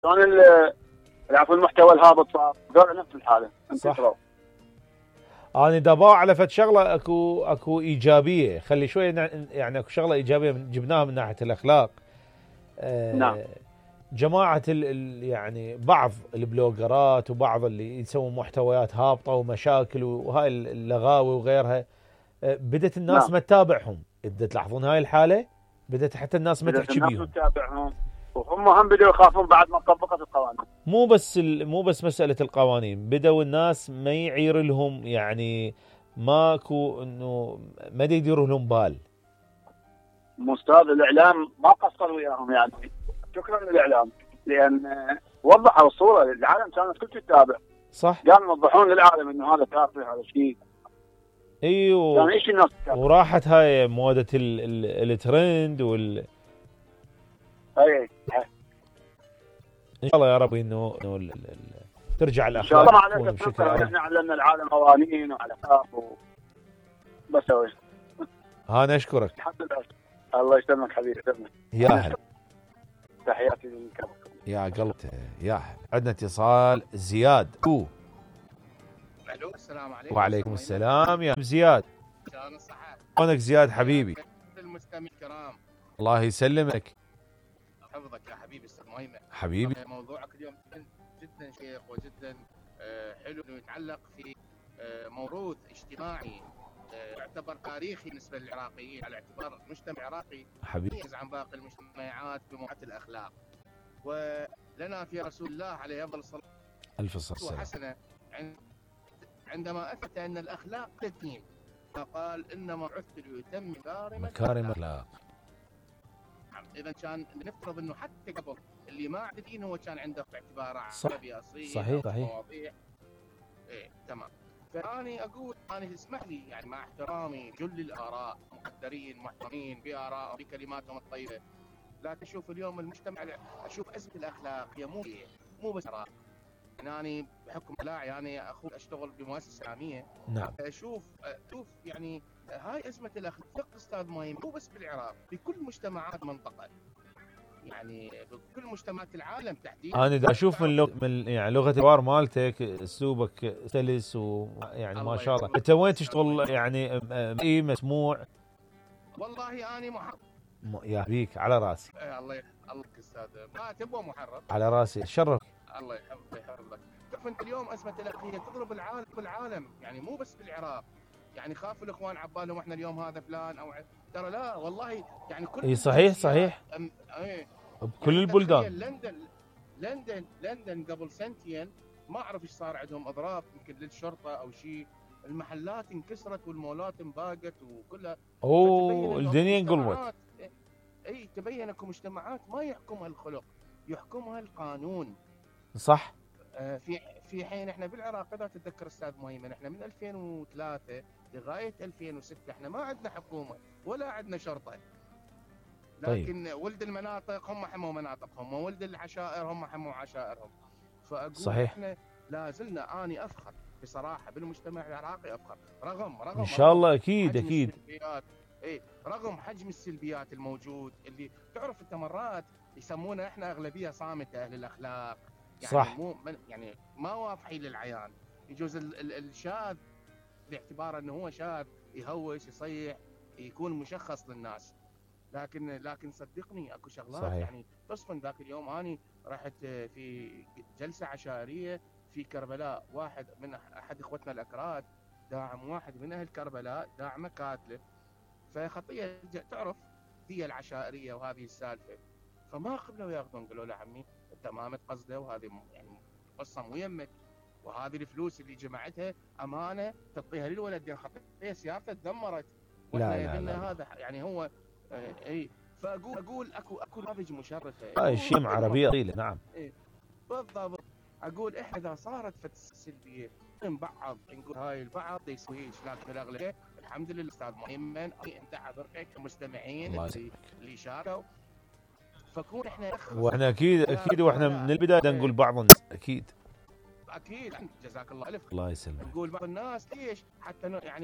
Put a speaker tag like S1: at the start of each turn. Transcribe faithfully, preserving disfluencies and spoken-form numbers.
S1: شلون ال- يعرفون المحتوى الهابط صار قال نفس الحاله.
S2: صح. انا دابا على فد شغله اكو اكو ايجابيه، خلي شويه نع- يعني اكو شغله ايجابيه من- جبناها من ناحيه الاخلاق. آه،
S1: نعم.
S2: جماعه ال ال يعني بعض البلوجرات وبعض اللي يسوون محتويات هابطه ومشاكل وهاي اللغاوي وغيرها، آه، بدت الناس
S1: نعم.
S2: ما تتابعهم. بدأت تلاحظون هاي الحاله، بدت حتى الناس ما
S1: بدأت
S2: تحكي
S1: الناس
S2: بيهم.
S1: تتابعهم وهم هم بدوا يخافون بعد ما طبقت القوانين.
S2: مو بس ال... مو بس مسألة القوانين، بدأوا الناس ما يعير لهم، يعني ماكو انه ما دا يديروا لهم بال.
S1: مستاذ الاعلام ما قصر وياهم يعني. شكرا للاعلام لان آه، وضحوا الصوره للعالم، كانت كل شيء تتابع.
S2: صح.
S1: قاموا يوضحون للعالم انه هذا تافه، هذا شيء
S2: ايوه.
S1: كان ايش الناس تتابع.
S2: وراحت هاي موضة ال... ال... الترند وال
S1: اي
S2: ان شاء الله يا رب انه انه ال... ال... ال... ترجع
S1: ان شاء الله.
S2: الاخلاق
S1: ما
S2: تكون
S1: عليك
S2: بشكل
S1: تفكر،
S2: افضل.
S1: احنا علمنا العالم قوانين وعلى خاف و... بس هو
S2: انا اشكرك.
S1: الحمد لله. الله يسلمك حبيبي، يسلمك.
S2: يا هلا.
S1: تحياتي لك.
S2: يا قلب يا هلا. عندنا اتصال زياد. أوه.
S3: الو السلام عليكم.
S2: وعليكم السلام يا زياد.
S3: شلون الصحة؟
S2: شلونك زياد حبيبي؟
S3: المستمعين الكرام
S2: الله يسلمك
S3: حفظك يا حبيبي استاذ مهيمن.
S2: حبيبي.
S3: موضوعك اليوم جدا شيق وجدا آه، حلو، انه يتعلق في آه، موروث اجتماعي آه، يعتبر تاريخي بالنسبه للعراقيين، على اعتبار المجتمع العراقي
S2: حبيبي.
S3: يميز عن باقي المجتمعات بموضوع الاخلاق. ولنا في رسول الله عليه افضل الصلاه
S2: الف صلاه والسلام
S3: والحسنه عندما اثبت ان الاخلاق الدين، فقال انما عثت ليتم مكارم
S2: مكارم الاخلاق.
S3: اذا كان نفترض انه حتى قبل اللي ما عنده دين هو كان عنده باعتباره عربي اصيل.
S2: صحيح صحيح.
S3: مواضيع ايه تمام. فاني اقول انا اسمح لي يعني مع احترامي جل الاراء، مقدرين محترمين بارائهم بكلماتهم الطيبه، لكن اشوف اليوم المجتمع، اشوف ازمه الاخلاق هي مو مو بس اراء. يعني انا بحكم لاعي يعني اخوي اشتغل بمؤسسه اعلاميه.
S2: نعم.
S3: اشوف اشوف يعني هاي ازمه الاخلاق استاذ مهم مو بس بالعراق، بكل مجتمعات المنطقه، يعني بكل مجتمعات العالم تحديدا.
S2: انا دا اشوف من لغ... من يعني لغه الحوار مالتك اسلوبك سلس ويعني ما شاء الله. انت وين تشتغل يعني؟ اي مسموع
S3: والله اني محرر.
S2: م... يا بيك على راسي.
S3: إيه الله يح... الله استاذ ما تبغى محرر
S2: على راسي شرف.
S3: الله يحفظك يحفظك. شوف انت اليوم ازمه الاخلاقيه تضرب العالم بالعالم، يعني مو بس بالعراق. يعني خافوا الاخوان عبالهم احنا اليوم هذا فلان او ترى لا والله يعني كل
S2: اي صحيح صحيح.
S3: أم... ايه
S2: بكل
S3: يعني
S2: البلدان.
S3: لندن لندن لندن قبل سنتين ما اعرف ايش صار عندهم اضراب يمكن للشرطه او شيء، المحلات انكسرت والمولات انباقت وكلها.
S2: اوه الدنيا انقلبت.
S3: اي تبين اكو مجتمعات ما يحكمها الخلق، يحكمها القانون.
S2: صح.
S3: آه في في حين احنا بالعراق اذا تتذكر استاذ مهيمن احنا من ألفين وثلاثة لغايه ألفين وستة احنا ما عندنا حكومه ولا عندنا شرطه. لكن طيب. ولد المناطق هم حموا مناطقهم، وولد العشائر هم حموا عشائرهم. فاقول
S2: صحيح.
S3: احنا لا زلنا اني افخر بصراحه بالمجتمع العراقي، افخر رغم رغم
S2: ان شاء الله اكيد
S3: حجم
S2: اكيد.
S3: السلبيات. اي رغم حجم السلبيات الموجود اللي تعرف انت مرات يسمونا احنا اغلبيه صامته اهل الاخلاق، يعني
S2: صح.
S3: مو يعني ما واضحين للعيان. يجوز ال ال الشاذ باعتباره انه هو شاذ يهوش يصيح يكون مشخص للناس، لكن لكن صدقني اكو شغلات صحيح. يعني تصفن. ذاك اليوم اني رحت في جلسه عشائريه في كربلاء، واحد من احد اخوتنا الاكراد داعم واحد من اهل كربلاء داعمه كاتله، فخطيه تعرف دي العشائريه وهذه السالفه، فما قبلوا ياخذون. قالوا له عمي انت ما متقصده وهذه يعني قصه مو يمك، وهذه الفلوس اللي جمعتها امانه تعطيها للولد، يعني خطيه سيارته تدمرت.
S2: لا لا لا
S3: هذا يعني هو اه اي. فاقول اقول اكو اكو نماذج مشرفه.
S2: هاي الشيء عربيه طويله. نعم
S3: اي بالضبط. اقول احنا اذا صارت فت سلبيه بعض نقول هاي البعض يسويش، لكن الاغلبيه الحمد لله استاذ مهيمن انت حضرتك المستمعين اللي, اللي شاركوا، فكون احنا
S2: واحنا اكيد اكيد واحنا من البدايه نقول بعض الناس اكيد
S3: اكيد جزاك الله الف.
S2: الله يسلمك.
S3: نقول بعض الناس ليش حتى يعني